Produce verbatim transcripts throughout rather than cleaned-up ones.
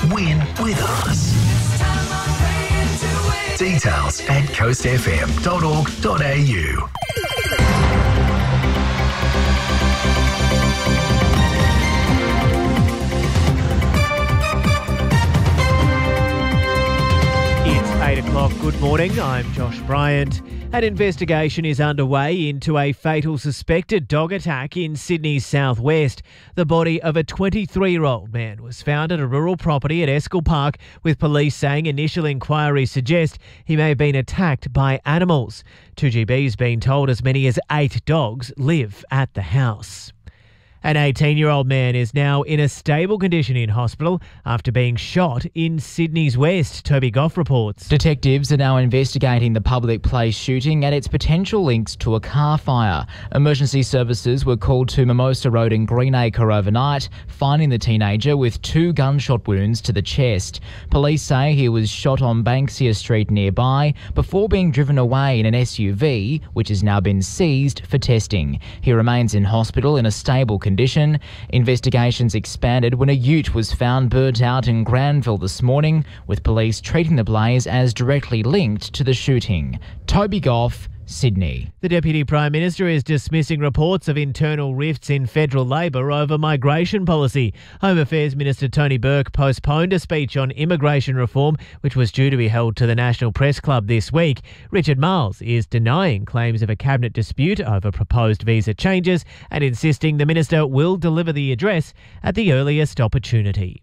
Win with us. Details at coast f m dot org dot a u. eight o'clock, good morning, I'm Josh Bryant. An investigation is underway into a fatal suspected dog attack in Sydney's southwest. The body of a twenty-three-year-old man was found at a rural property at Eskill Park, with police saying initial inquiries suggest he may have been attacked by animals. two G B's been told as many as eight dogs live at the house. An eighteen-year-old man is now in a stable condition in hospital after being shot in Sydney's west, Toby Goff reports. Detectives are now investigating the public place shooting and its potential links to a car fire. Emergency services were called to Mimosa Road in Greenacre overnight, finding the teenager with two gunshot wounds to the chest. Police say he was shot on Banksia Street nearby before being driven away in an S U V, which has now been seized for testing. He remains in hospital in a stable condition. Condition. Investigations expanded when a ute was found burnt out in Granville this morning, with police treating the blaze as directly linked to the shooting. Toby Goff, Sydney. The Deputy Prime Minister is dismissing reports of internal rifts in federal Labor over migration policy. Home Affairs Minister Tony Burke postponed a speech on immigration reform, which was due to be held to the National Press Club this week. Richard Marles is denying claims of a cabinet dispute over proposed visa changes and insisting the minister will deliver the address at the earliest opportunity.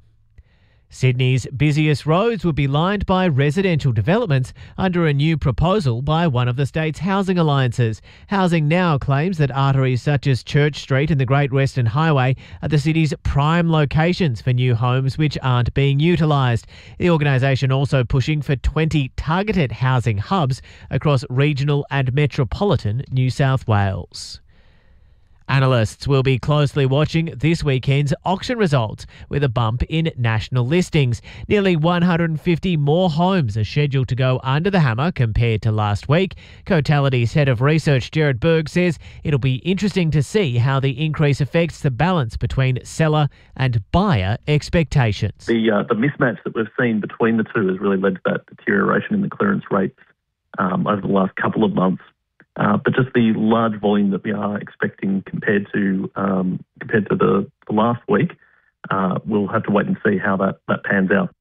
Sydney's busiest roads will be lined by residential developments under a new proposal by one of the state's housing alliances. Housing Now claims that arteries such as Church Street and the Great Western Highway are the city's prime locations for new homes which aren't being utilised. The organisation also pushing for twenty targeted housing hubs across regional and metropolitan New South Wales. Analysts will be closely watching this weekend's auction results with a bump in national listings. Nearly one hundred fifty more homes are scheduled to go under the hammer compared to last week. Cotality's head of research, Gerard Berg, says it'll be interesting to see how the increase affects the balance between seller and buyer expectations. The uh, the mismatch that we've seen between the two has really led to that deterioration in the clearance rates um, over the last couple of months. Uh, but just the large volume that we are expecting compared to um, compared to the, the last week, uh, we'll have to wait and see how that, that pans out.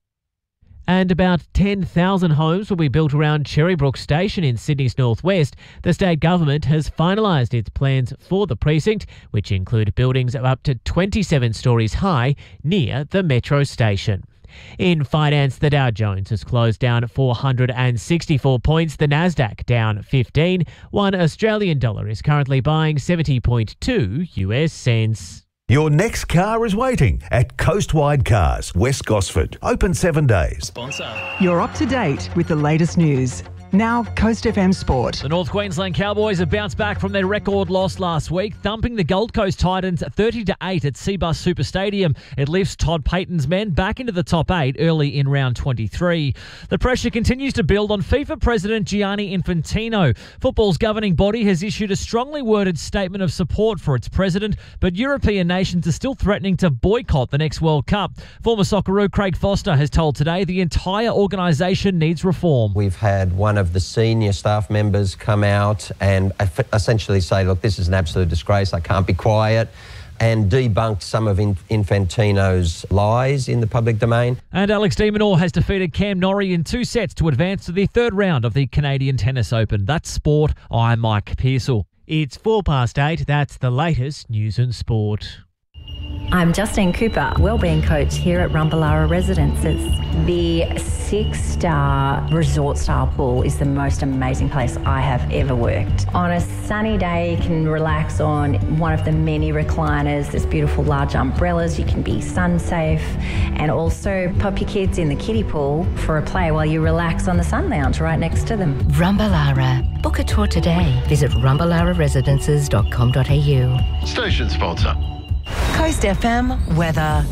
And about ten thousand homes will be built around Cherrybrook Station in Sydney's northwest. The state government has finalised its plans for the precinct, which include buildings of up to twenty-seven storeys high near the metro station. In finance, the Dow Jones has closed down four hundred sixty-four points, the Nasdaq down fifteen. One Australian dollar is currently buying seventy point two U S cents. Your next car is waiting at Coastwide Cars, West Gosford. Open seven days. Sponsor. You're up to date with the latest news. Now, Coast F M Sport. The North Queensland Cowboys have bounced back from their record loss last week, thumping the Gold Coast Titans thirty to eight at Cbus Super Stadium. It lifts Todd Payton's men back into the top eight early in round twenty-three. The pressure continues to build on FIFA President Gianni Infantino. Football's governing body has issued a strongly worded statement of support for its president, but European nations are still threatening to boycott the next World Cup. Former Socceroo Craig Foster has told Today the entire organisation needs reform. We've had one of the senior staff members come out and essentially say, look, this is an absolute disgrace, I can't be quiet, and debunked some of Infantino's lies in the public domain. And Alex de Minaur has defeated Cam Norrie in two sets to advance to the third round of the Canadian Tennis Open. That's sport. I'm Mike Pearsall. It's four past eight. That's the latest news and sport. I'm Justine Cooper, wellbeing coach here at Rumballara Residences. The six-star resort-style pool is the most amazing place I have ever worked. On a sunny day, you can relax on one of the many recliners. There's beautiful large umbrellas. You can be sun-safe, and also pop your kids in the kiddie pool for a play while you relax on the sun lounge right next to them. Rumballara. Book a tour today. Visit rumballara residences dot com dot a u. Station sponsor. Coast F M weather.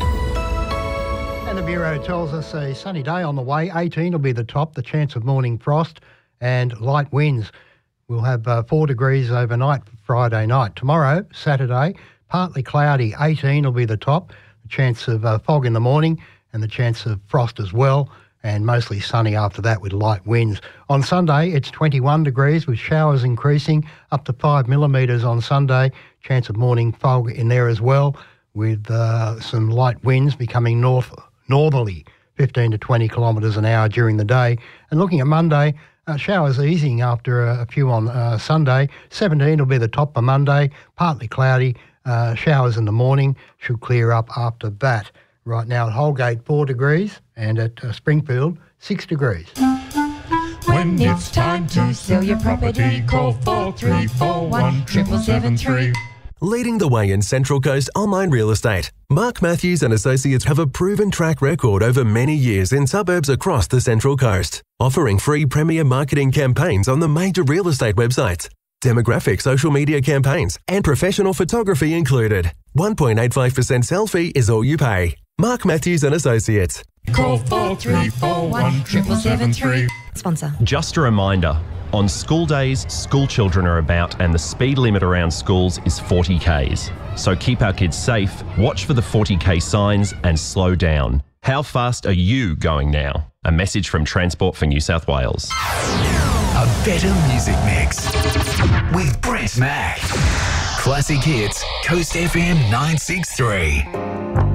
And the Bureau tells us a sunny day on the way. eighteen will be the top, the chance of morning frost and light winds. We'll have uh, four degrees overnight for Friday night. Tomorrow, Saturday, partly cloudy, eighteen will be the top, the chance of uh, fog in the morning and the chance of frost as well, and mostly sunny after that with light winds. On Sunday, it's twenty-one degrees with showers increasing up to five millimetres on Sunday. Chance of morning fog in there as well, with uh, some light winds becoming north northerly, fifteen to twenty kilometres an hour during the day. And looking at Monday, uh, showers easing after a, a few on uh, Sunday. seventeen will be the top for Monday, partly cloudy, uh, showers in the morning, should clear up after that. Right now at Holgate, four degrees, and at uh, Springfield, six degrees. When it's time to sell your property, call four three four one, seven seven three. Leading the way in Central Coast online real estate, Mark Matthews and Associates have a proven track record over many years in suburbs across the Central Coast, offering free premier marketing campaigns on the major real estate websites, demographic social media campaigns, and professional photography included. one point eight five percent sell fee is all you pay. Mark Matthews and Associates. Call four three four one, seven seven three. Sponsor. Just a reminder, on school days, school children are about and the speed limit around schools is forty kays. So keep our kids safe, watch for the forty k signs and slow down. How fast are you going now? A message from Transport for New South Wales. A better music mix with Brett Mack. Classic hits, Coast F M nine six three.